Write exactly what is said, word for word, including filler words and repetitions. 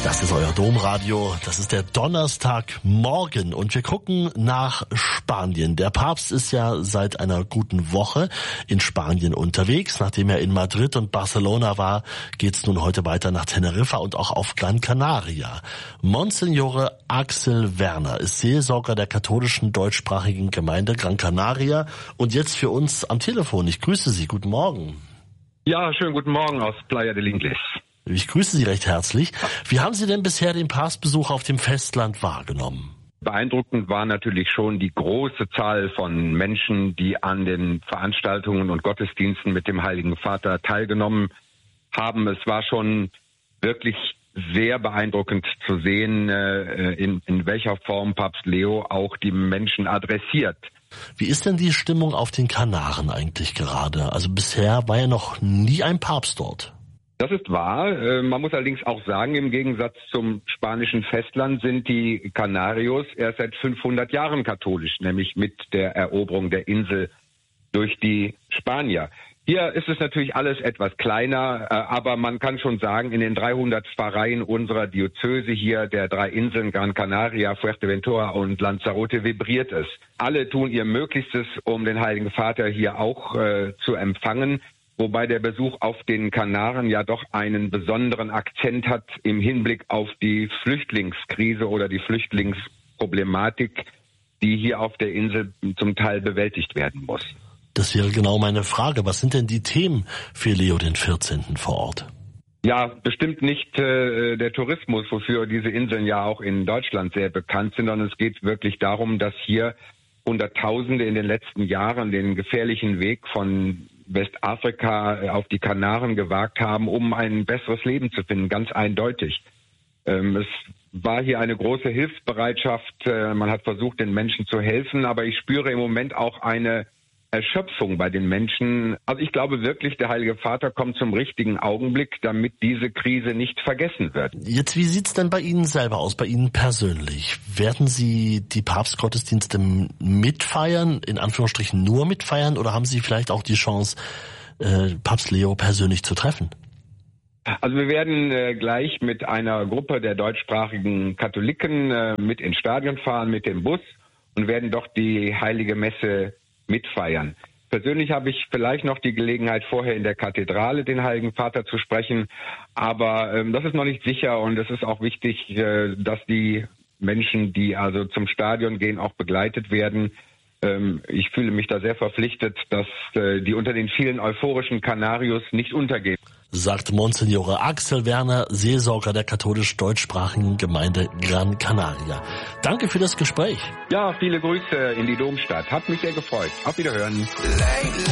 Das ist euer Domradio. Das ist der Donnerstagmorgen und wir gucken nach Spanien. Der Papst ist ja seit einer guten Woche in Spanien unterwegs. Nachdem er in Madrid und Barcelona war, geht's nun heute weiter nach Teneriffa und auch auf Gran Canaria. Monsignore Axel Werner ist Seelsorger der katholischen deutschsprachigen Gemeinde Gran Canaria und jetzt für uns am Telefon. Ich grüße Sie. Guten Morgen. Ja, schönen guten Morgen aus Playa del Ingles. Ich grüße Sie recht herzlich. Wie haben Sie denn bisher den Papstbesuch auf dem Festland wahrgenommen? Beeindruckend war natürlich schon die große Zahl von Menschen, die an den Veranstaltungen und Gottesdiensten mit dem Heiligen Vater teilgenommen haben. Es war schon wirklich sehr beeindruckend zu sehen, in, in welcher Form Papst Leo auch die Menschen adressiert. Wie ist denn die Stimmung auf den Kanaren eigentlich gerade? Also bisher war ja noch nie ein Papst dort. Das ist wahr. Man muss allerdings auch sagen, im Gegensatz zum spanischen Festland sind die Canarios erst seit fünfhundert Jahren katholisch, nämlich mit der Eroberung der Insel durch die Spanier. Hier ist es natürlich alles etwas kleiner, aber man kann schon sagen, in den dreihundert Pfarreien unserer Diözese hier, der drei Inseln Gran Canaria, Fuerteventura und Lanzarote, vibriert es. Alle tun ihr Möglichstes, um den Heiligen Vater hier auch äh, zu empfangen. Wobei der Besuch auf den Kanaren ja doch einen besonderen Akzent hat im Hinblick auf die Flüchtlingskrise oder die Flüchtlingsproblematik, die hier auf der Insel zum Teil bewältigt werden muss. Das wäre genau meine Frage. Was sind denn die Themen für Leo den vierzehnten vor Ort? Ja, bestimmt nicht äh, der Tourismus, wofür diese Inseln ja auch in Deutschland sehr bekannt sind, sondern es geht wirklich darum, dass hier Hunderttausende in den letzten Jahren den gefährlichen Weg von Westafrika auf die Kanaren gewagt haben, um ein besseres Leben zu finden, ganz eindeutig. Ähm, es war hier eine große Hilfsbereitschaft, äh, man hat versucht, den Menschen zu helfen, aber ich spüre im Moment auch eine Erschöpfung bei den Menschen. Also ich glaube wirklich, der Heilige Vater kommt zum richtigen Augenblick, damit diese Krise nicht vergessen wird. Jetzt, wie sieht's denn bei Ihnen selber aus, bei Ihnen persönlich? Werden Sie die Papstgottesdienste mitfeiern, in Anführungsstrichen nur mitfeiern, oder haben Sie vielleicht auch die Chance, äh, Papst Leo persönlich zu treffen? Also wir werden äh, gleich mit einer Gruppe der deutschsprachigen Katholiken äh, mit ins Stadion fahren, mit dem Bus, und werden dort die Heilige Messe mitfeiern. Persönlich habe ich vielleicht noch die Gelegenheit, vorher in der Kathedrale den Heiligen Vater zu sprechen, aber ähm, das ist noch nicht sicher, und es ist auch wichtig, äh, dass die Menschen, die also zum Stadion gehen, auch begleitet werden. Ähm, ich fühle mich da sehr verpflichtet, dass äh, die unter den vielen euphorischen Canarios nicht untergehen. Sagt Monsignore Axel Werner, Seelsorger der katholisch-deutschsprachigen Gemeinde Gran Canaria. Danke für das Gespräch. Ja, viele Grüße in die Domstadt. Hat mich sehr gefreut. Auf Wiederhören.